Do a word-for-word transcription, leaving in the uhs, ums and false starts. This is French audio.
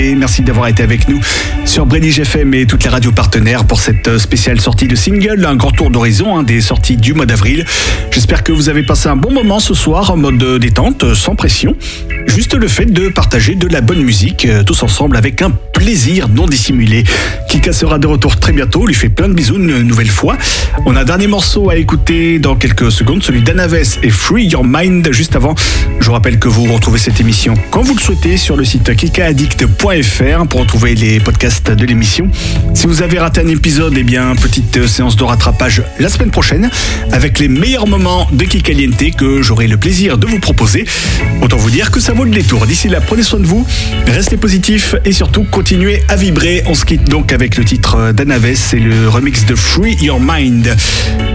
Et merci d'avoir été avec nous sur Brédige F M et toutes les radios partenaires pour cette spéciale sortie de single, un grand tour d'horizon hein, des sorties du mois d'avril. J'espère que vous avez passé un bon moment ce soir en mode détente, sans pression. Juste le fait de partager de la bonne musique tous ensemble avec un plaisir non dissimulé. Kika sera de retour très bientôt, lui fait plein de bisous une nouvelle fois. On a un dernier morceau à écouter dans quelques secondes, celui d'Anaves et Free Your Mind. Juste avant, je vous rappelle que vous retrouvez cette émission quand vous le souhaitez sur le site kika addict point f r pour retrouver les podcasts de l'émission. Si vous avez raté un épisode, eh bien, petite séance de rattrapage la semaine prochaine avec les meilleurs moments de Kikaliente que j'aurai le plaisir de vous proposer. Autant vous dire que ça vaut le détour. D'ici là, prenez soin de vous, restez positifs et surtout continuez à vibrer. On se quitte donc avec le titre d'Anaves et le remix de Free Your Mind.